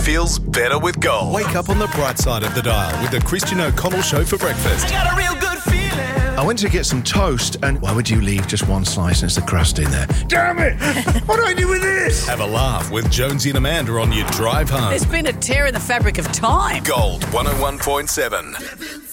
feels better with Gold. Wake up on the bright side of the dial with the Christian O'Connell Show for breakfast. I got a real good feeling. I went to get some toast, and why would you leave just one slice and it's the crust in there? Damn it! What do I do with this? Have a laugh with Jonesy and Amanda on your drive home. There's been a tear in the fabric of time. Gold 101.7.